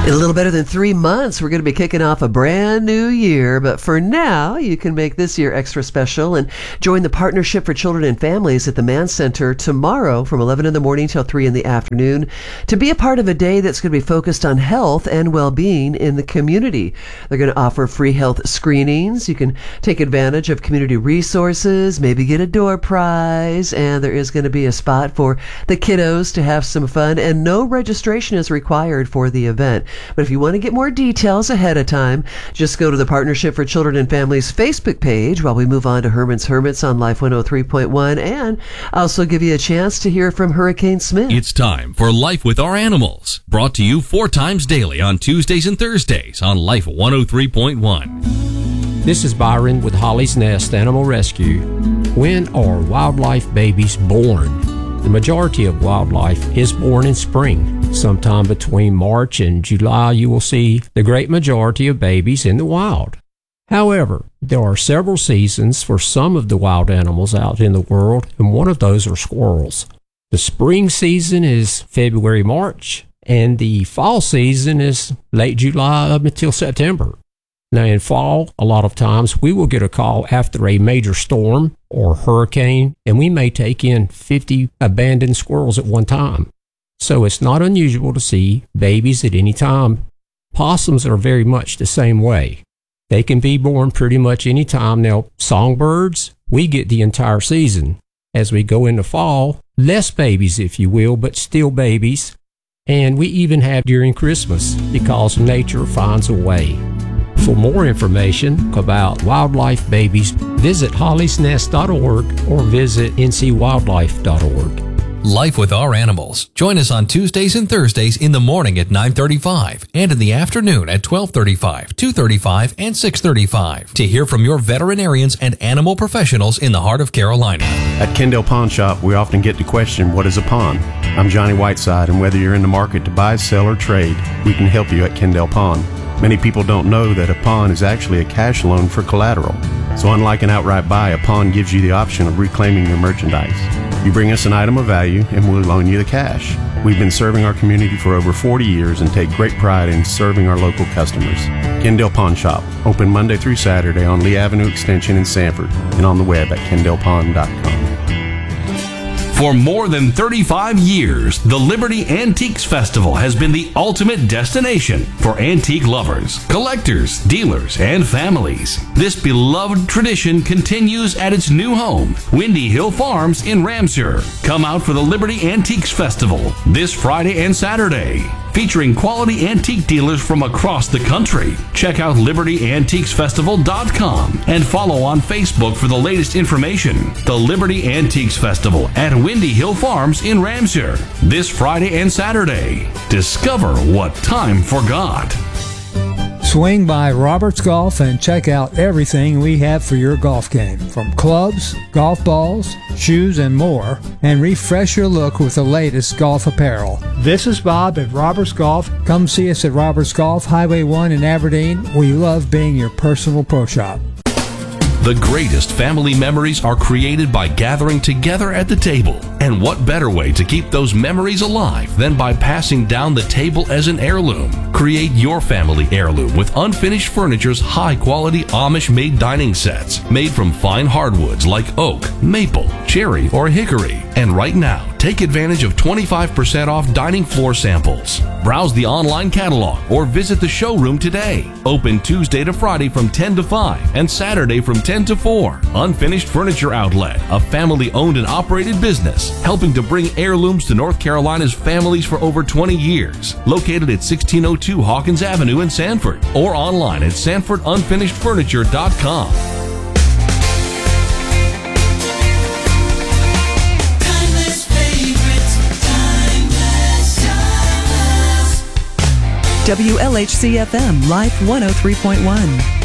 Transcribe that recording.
In a little better than 3 months, we're going to be kicking off a brand new year. But for now, you can make this year extra special and join the Partnership for Children and Families at the Mann Center tomorrow from 11 in the morning till 3 in the afternoon to be a part of a day that's going to be focused on health and well-being in the community. They're going to offer free health screenings. You can take advantage of community resources, maybe get a door prize, and there is going to be a spot for the kiddos to have some fun, and no registration is required for the event. But if you want to get more details ahead of time, just go to the Partnership for Children and Families Facebook page while we move on to Herman's Hermits on Life 103.1, and also give you a chance to hear from Hurricane Smith. It's time for Life with Our Animals, brought to you 4 times daily on Tuesdays and Thursdays on Life 103.1. This is Byron with Holly's Nest Animal Rescue. When are wildlife babies born? The majority of wildlife is born in spring. Sometime between March and July, you will see the great majority of babies in the wild. However, there are several seasons for some of the wild animals out in the world, and one of those are squirrels. The spring season is February, March, and the fall season is late July up until September. Now, in fall, a lot of times we will get a call after a major storm or hurricane, and we may take in 50 abandoned squirrels at one time. So it's not unusual to see babies at any time. Possums are very much the same way. They can be born pretty much any time. Now, songbirds, we get the entire season. As we go into fall, less babies, if you will, but still babies. And we even have during Christmas because nature finds a way. For more information about wildlife babies, visit hollysnest.org or visit ncwildlife.org. Life with Our Animals. Join us on Tuesdays and Thursdays in the morning at 9:35 and in the afternoon at 12:35, 2:35, and 6:35 to hear from your veterinarians and animal professionals in the heart of Carolina. At Kendall Pawn Shop, we often get the question, what is a pawn? I'm Johnny Whiteside, and whether you're in the market to buy, sell, or trade, we can help you at Kendall Pawn. Many people don't know that a pawn is actually a cash loan for collateral. So unlike an outright buy, a pawn gives you the option of reclaiming your merchandise. You bring us an item of value and we'll loan you the cash. We've been serving our community for over 40 years and take great pride in serving our local customers. Kendall Pawn Shop, open Monday through Saturday on Lee Avenue Extension in Sanford and on the web at kendallpawn.com. For more than 35 years, the Liberty Antiques Festival has been the ultimate destination for antique lovers, collectors, dealers, and families. This beloved tradition continues at its new home, Windy Hill Farms in Ramseur. Come out for the Liberty Antiques Festival this Friday and Saturday, featuring quality antique dealers from across the country. Check out LibertyAntiquesFestival.com and follow on Facebook for the latest information. The Liberty Antiques Festival at Windy Hill Farms in Ramseur this Friday and Saturday. Discover what time forgot. Swing by Roberts Golf and check out everything we have for your golf game, from clubs, golf balls, shoes, and more, and refresh your look with the latest golf apparel. This is Bob at Roberts Golf. Come see us at Roberts Golf, Highway 1 in Aberdeen. We love being your personal pro shop. The greatest family memories are created by gathering together at the table. And what better way to keep those memories alive than by passing down the table as an heirloom? Create your family heirloom with Unfinished Furniture's high-quality Amish-made dining sets made from fine hardwoods like oak, maple, cherry, or hickory. And right now, take advantage of 25% off dining floor samples. Browse the online catalog or visit the showroom today. Open Tuesday to Friday from 10 to 5 and Saturday from 10 to 4. Unfinished Furniture Outlet, a family-owned and operated business, helping to bring heirlooms to North Carolina's families for over 20 years. Located at 1602 Hawkins Avenue in Sanford or online at sanfordunfinishedfurniture.com. WLHC-FM, Life 103.1.